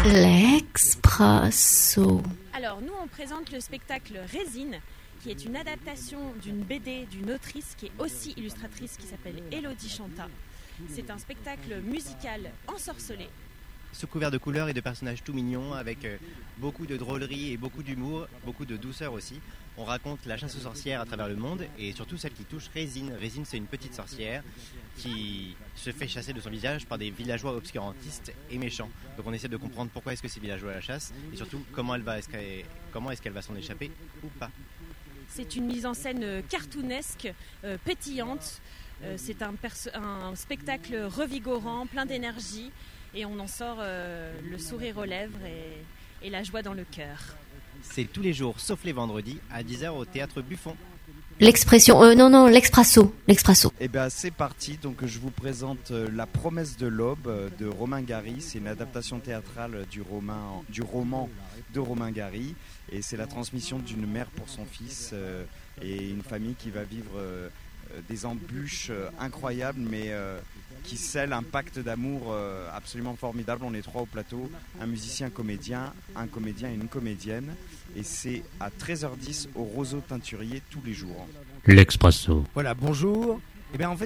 L'Expresso. Alors, nous, on présente le spectacle Résine, qui est une adaptation d'une BD d'une autrice qui est aussi illustratrice, qui s'appelle Élodie Chanta. C'est un spectacle musical ensorcelé. Sous couvert de couleurs et de personnages tout mignons, avec beaucoup de drôlerie et beaucoup d'humour, beaucoup de douceur aussi. On raconte la chasse aux sorcières à travers le monde et surtout celle qui touche Résine. Résine, c'est une petite sorcière qui se fait chasser de son village par des villageois obscurantistes et méchants. Donc on essaie de comprendre pourquoi est-ce que ces villageois la chassent et surtout comment est-ce qu'elle va s'en échapper ou pas. C'est une mise en scène cartoonesque, pétillante. C'est un spectacle revigorant, plein d'énergie. Et on en sort le sourire aux lèvres et la joie dans le cœur. C'est tous les jours, sauf les vendredis, à 10h au Théâtre Buffon. L'Expresso. Eh bien, c'est parti. Donc, je vous présente La promesse de l'aube de Romain Gary. C'est une adaptation théâtrale du roman de Romain Gary. Et c'est la transmission d'une mère pour son fils et une famille qui va vivre des embûches incroyables, mais qui scellent un pacte d'amour absolument formidable. On est 3 au plateau, un musicien, un comédien et une comédienne. Et c'est à 13h10 au Roseau Teinturier tous les jours. L'Expresso. Voilà, bonjour. Eh bien, en fait,